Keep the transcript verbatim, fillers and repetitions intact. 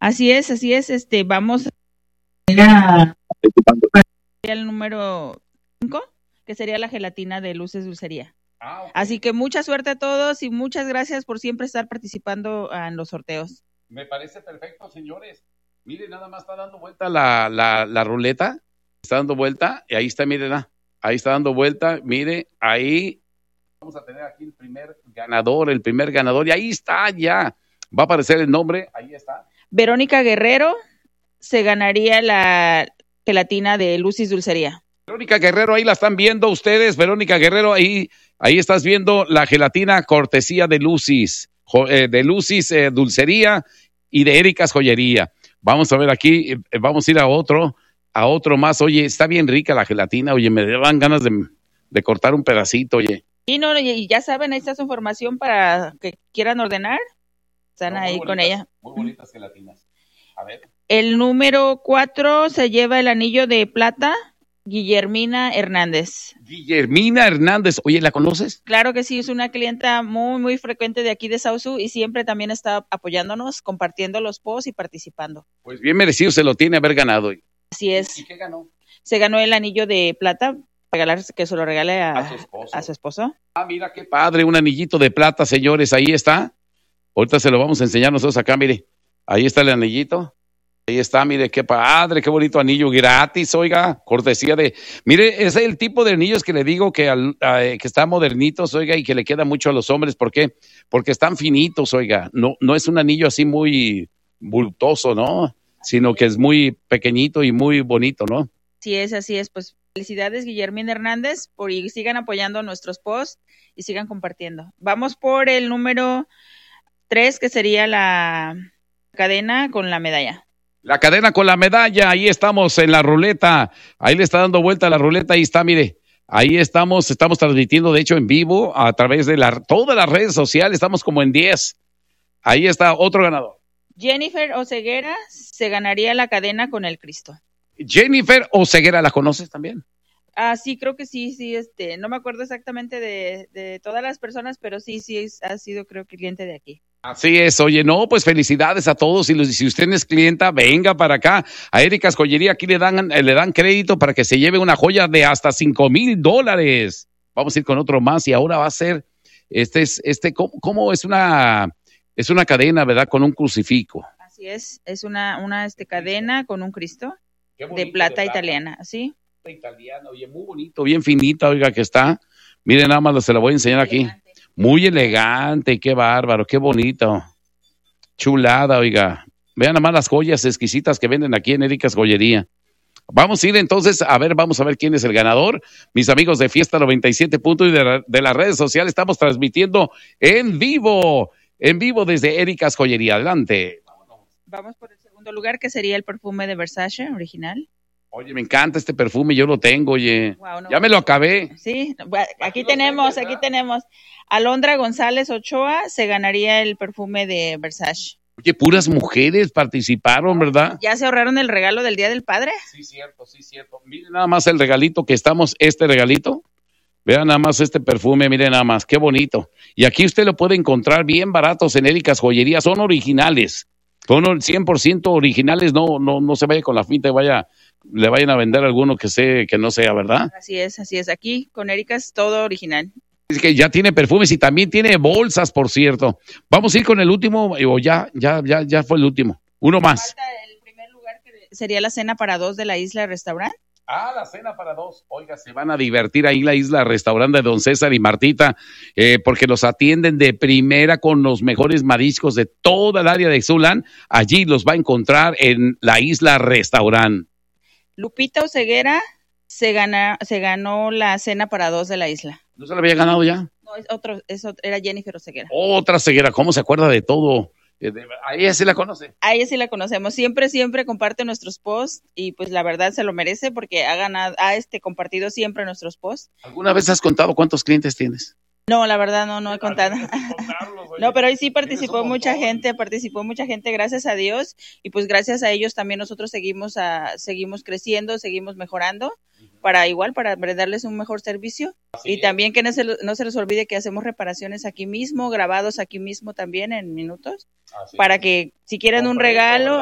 Así es, así es, este, vamos a el número cinco, que sería la gelatina de Luces Dulcería. Ah, okay. Así que mucha suerte a todos y muchas gracias por siempre estar participando en los sorteos. Me parece perfecto, señores. Miren, nada más está dando vuelta la, la, la ruleta, está dando vuelta, y ahí está, miren, ahí está dando vuelta, mire, ahí vamos a tener aquí el primer ganador, el primer ganador, y ahí está ya, va a aparecer el nombre, ahí está. Verónica Guerrero se ganaría la gelatina de Lucy's Dulcería. Verónica Guerrero, ahí la están viendo ustedes, Verónica Guerrero, ahí, ahí estás viendo la gelatina cortesía de Lucy's, de Lucy's eh, Dulcería y de Erika's Joyería. Vamos a ver aquí, eh, vamos a ir a otro, a otro más. Oye, está bien rica la gelatina, oye, me dan ganas de, de cortar un pedacito, oye. Y no, y ya saben, ahí está su información para que quieran ordenar, están no, ahí bonitas, con ella. Muy bonitas gelatinas. A ver. El número cuatro se lleva el anillo de plata, Guillermina Hernández. Guillermina Hernández, oye, ¿la conoces? Claro que sí, es una clienta muy, muy frecuente de aquí de Sausu y siempre también está apoyándonos, compartiendo los posts y participando. Pues bien merecido se lo tiene haber ganado. Así es. ¿Y qué ganó? Se ganó el anillo de plata, regalar, que se lo regale a, a, su esposo. a su esposo. Ah, mira qué padre, un anillito de plata, señores, ahí está. Ahorita se lo vamos a enseñar nosotros acá, mire. Ahí está el anillito. Ahí está, mire, qué padre, qué bonito anillo gratis, oiga, cortesía de... Mire, es el tipo de anillos que le digo que, al, a, que están modernitos, oiga, y que le queda mucho a los hombres. ¿Por qué? Porque están finitos, oiga. No, no es un anillo así muy bultoso, ¿no? Sino que es muy pequeñito y muy bonito, ¿no? Sí es, así es. Pues felicidades, Guillermina Hernández, por y sigan apoyando nuestros posts y sigan compartiendo. Vamos por el número tres, que sería la cadena con la medalla. La cadena con la medalla, ahí estamos en la ruleta, ahí le está dando vuelta la ruleta, ahí está, mire, ahí estamos, estamos transmitiendo de hecho en vivo a través de la, todas las redes sociales, estamos como en diez, ahí está otro ganador. Jennifer Oseguera se ganaría la cadena con el Cristo. Jennifer Oseguera, ¿la conoces también? Ah, sí, creo que sí, sí, este, no me acuerdo exactamente de, de todas las personas, pero sí, sí, es, ha sido creo que cliente de aquí. Así es, oye, no, pues felicidades a todos, y si usted es clienta, venga para acá, a Erika's Joyería, aquí le dan, le dan crédito para que se lleve una joya de hasta cinco mil dólares. Vamos a ir con otro más, y ahora va a ser, este es, este, ¿cómo, cómo es una, es una cadena, verdad, con un crucifijo? Así es, es una, una, este, cadena con un Cristo bonito, de plata, de plata italiana, ¿sí? Italiana, oye, muy bonito, bien finita, oiga, que está, miren, nada más se la voy a enseñar aquí. Muy elegante, qué bárbaro, qué bonito. Chulada, oiga. Vean nada más las joyas exquisitas que venden aquí en Erika's Joyería. Vamos a ir entonces, a ver, vamos a ver quién es el ganador. Mis amigos de Fiesta noventa y siete punto y de, de las redes sociales, estamos transmitiendo en vivo, en vivo desde Erika's Joyería. Adelante. Vamos por el segundo lugar, que sería el perfume de Versace original. Oye, me encanta este perfume, yo lo tengo, oye. Wow, no. Ya me lo acabé. Sí, aquí, aquí tenemos, aquí tenemos. Alondra González Ochoa se ganaría el perfume de Versace. Oye, puras mujeres participaron, ¿verdad? ¿Ya se ahorraron el regalo del Día del Padre? Sí, cierto, sí, cierto. Miren nada más el regalito que estamos, este regalito. Vean nada más este perfume, miren nada más, qué bonito. Y aquí usted lo puede encontrar bien baratos en Erika's Joyería, son originales. Son cien por ciento originales, no, no, no se vaya con la finta y vaya, le vayan a vender alguno que sé, que no sea, ¿verdad? Así es, así es. Aquí con Erika's todo original. Es que ya tiene perfumes y también tiene bolsas, por cierto. Vamos a ir con el último, o ya, ya, ya, ya fue el último. Uno más. Falta el primer lugar, que sería la cena para dos de la Isla Restaurant. Ah, la cena para dos. Oiga, se van a divertir ahí en la Isla Restaurante de Don César y Martita, eh, porque los atienden de primera con los mejores mariscos de toda el área de Xulán. Allí los va a encontrar en la Isla Restaurant. Lupita Oseguera se, gana, se ganó la cena para dos de la isla. ¿No se la había ganado ya? No, es otro, es otro, era Jennifer Oseguera. Otra Ceguera, ¿cómo se acuerda de todo? A ella sí la conoce. A ella sí la conocemos. Siempre, siempre comparte nuestros posts y pues la verdad se lo merece porque ha ganado, ha este, compartido siempre nuestros posts. ¿Alguna vez has contado cuántos clientes tienes? No, la verdad no, no he contado. No, pero hoy sí participó mucha gente, participó mucha gente, gracias a Dios, y pues gracias a ellos también nosotros seguimos a, seguimos creciendo, seguimos mejorando, para igual, para darles un mejor servicio. Así y es. También que no se, no se les olvide que hacemos reparaciones aquí mismo, grabados aquí mismo también en minutos, Así para es. Que si quieren un regalo,